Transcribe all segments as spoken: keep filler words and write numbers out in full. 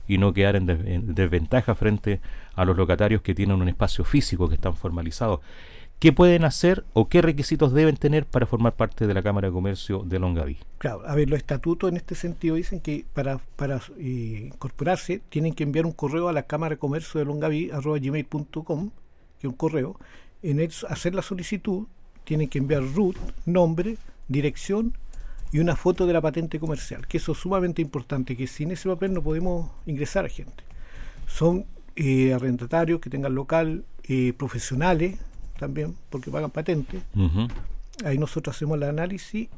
y no quedar en, de, en desventaja frente a los locatarios que tienen un espacio físico, que están formalizados. ¿Qué pueden hacer o qué requisitos deben tener para formar parte de la Cámara de Comercio de Longaví? Claro, a ver, los estatutos en este sentido dicen que para, para eh, incorporarse tienen que enviar un correo a la Cámara de Comercio de Longaví, arroba gmail punto com, que es un correo. En el, hacer la solicitud tienen que enviar root, nombre, dirección y una foto de la patente comercial, que eso es sumamente importante, que sin ese papel no podemos ingresar a gente. Son eh, arrendatarios que tengan local, eh, profesionales también, porque pagan patente. Uh-huh. Ahí nosotros hacemos el análisis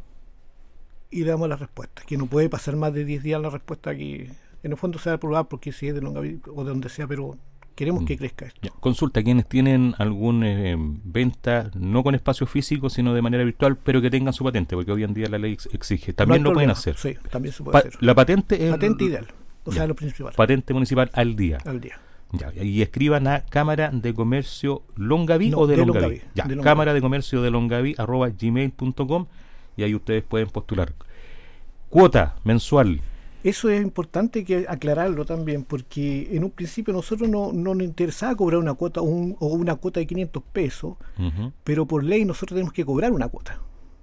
y le damos la respuesta, que no puede pasar más de diez días la respuesta, que en el fondo se va a aprobar porque si es de Longaví o de donde sea, pero queremos mm. que crezca esto. Ya. Consulta, quienes tienen alguna eh, venta no con espacio físico, sino de manera virtual, pero que tengan su patente, porque hoy en día la ley ex- exige, también no lo pueden hacer. Sí, también se puede Pa- hacer. La patente es... Patente ideal, o ya. sea, lo principal. Patente municipal al día. Al día. Ya, y escriban a Cámara de Comercio Longaví no, o de, de Longaví. Longaví Ya, de Longaví. Cámara de Comercio de Longaví arroba gmail punto com y ahí ustedes pueden postular. Cuota mensual. Eso es importante que aclararlo también, porque en un principio nosotros no, no nos interesaba cobrar una cuota un, o una cuota de quinientos pesos, Uh-huh. pero por ley nosotros tenemos que cobrar una cuota.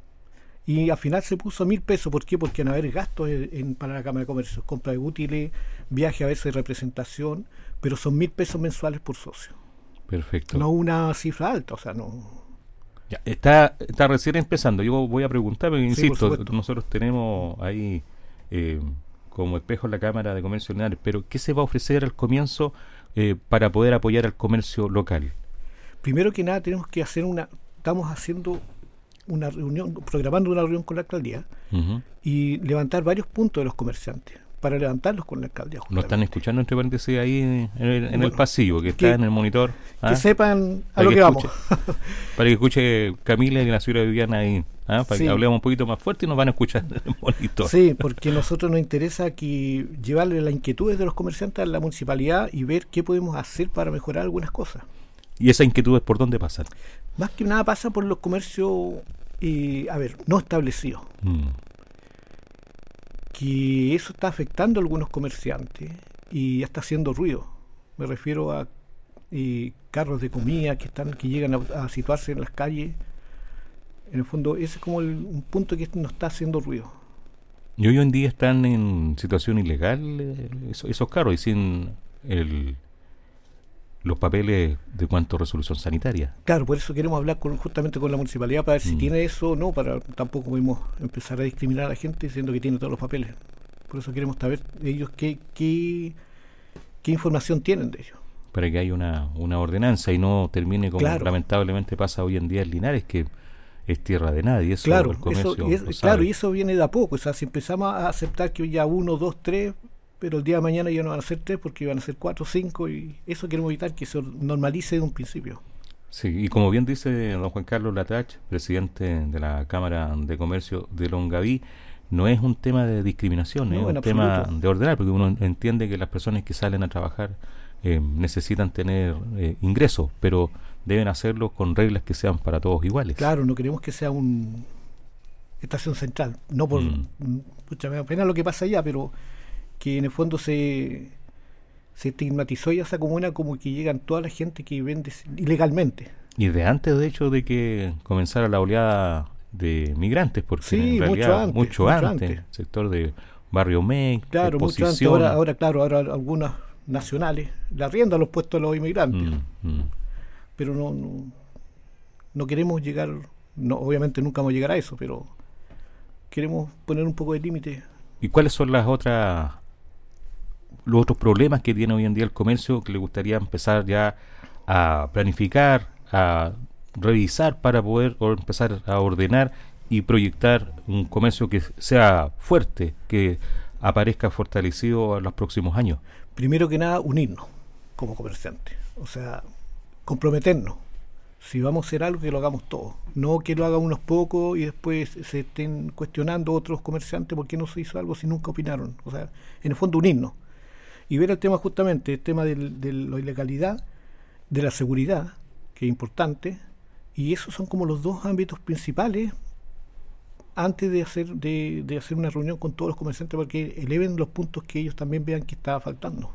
Y al final se puso mil pesos. ¿Por qué? Porque van a haber gastos en, en, para la Cámara de Comercio, compra de útiles, viaje a veces de representación, pero son mil pesos mensuales por socio. Perfecto. No una cifra alta, o sea, no... Ya, está, está recién empezando. Yo voy a preguntar, porque Sí, insisto, por supuesto. nosotros tenemos ahí eh, como espejo la Cámara de Comercio Linares, pero ¿qué se va a ofrecer al comienzo eh, para poder apoyar al comercio local? Primero que nada tenemos que hacer una... Estamos haciendo una reunión, programando una reunión con la alcaldía Uh-huh. y levantar varios puntos de los comerciantes, para levantarlos con la alcaldía. Nos están escuchando, entre paréntesis, ahí en el, en Bueno, el pasillo, que está que- en el monitor. ¿ah? Que sepan a Para lo que que vamos. escuche. Para que escuche Camila y la señora Viviana ahí, ¿ah? Para Sí. que hablemos un poquito más fuerte y nos van a escuchar en el monitor. Sí, porque a nosotros nos interesa que llevarle las inquietudes de los comerciantes a la municipalidad y ver qué podemos hacer para mejorar algunas cosas. ¿Y esa inquietud es por dónde pasan? Más que nada pasa por los comercios, eh, a ver, no establecidos. Mm. Que eso está afectando a algunos comerciantes y ya está haciendo ruido. Me refiero a eh, carros de comida que están que llegan a, a situarse en las calles. En el fondo, ese es como el, un punto que nos está haciendo ruido. Y hoy en día están en situación ilegal eh, esos, esos carros y sin el, los papeles de cuanto resolución sanitaria. Claro, por eso queremos hablar con, justamente con la municipalidad para ver si Mm. tiene eso o no, para tampoco podemos empezar a discriminar a la gente diciendo que tiene todos los papeles. Por eso queremos saber de ellos qué, qué, qué información tienen de ellos. Para que haya una, una ordenanza y no termine como Claro. lamentablemente pasa hoy en día en Linares, que es tierra de nadie. Eso Claro, el comercio eso, y es- lo claro, sabe. y eso viene de a poco. O sea, si empezamos a aceptar que ya uno, dos, tres, pero el día de mañana ya no van a ser tres porque van a ser cuatro, cinco, y eso queremos evitar que se normalice de un principio. Sí, y como bien dice don Juan Carlos Latach, presidente de la Cámara de Comercio de Longaví, no es un tema de discriminación, No, es en un tema absoluto. de ordenar, porque uno entiende que las personas que salen a trabajar eh, necesitan tener eh, ingresos, pero deben hacerlo con reglas que sean para todos iguales. Claro, no queremos que sea un estación central. No por... Mm. mm, pucha, me da pena lo que pasa allá, pero que en el fondo se, se estigmatizó ya esa comuna como que llegan toda la gente que vende ilegalmente. Y de antes, de hecho, de que comenzara la oleada de migrantes, porque Sí, en mucho realidad antes, mucho mucho antes, antes. el sector de Barrio Mec, Claro, mucho antes. Exposición. Ahora, ahora, claro, ahora algunas nacionales la rienda los puestos a los inmigrantes. Mm, mm. Pero no, no, no queremos llegar, no, obviamente nunca vamos a llegar a eso, pero queremos poner un poco de límite. ¿Y cuáles son las otras los otros problemas que tiene hoy en día el comercio que le gustaría empezar ya a planificar, a revisar para poder o empezar a ordenar y proyectar un comercio que sea fuerte, que aparezca fortalecido en los próximos años? Primero que nada, unirnos como comerciantes, o sea, comprometernos. Si vamos a hacer algo, que lo hagamos todos, no que lo hagan unos pocos y después se estén cuestionando otros comerciantes por qué no se hizo algo si nunca opinaron. O sea, en el fondo unirnos y ver el tema justamente, el tema del, de la ilegalidad, de la seguridad, que es importante, y esos son como los dos ámbitos principales antes de hacer de, de hacer una reunión con todos los comerciantes, porque eleven los puntos que ellos también vean que está faltando.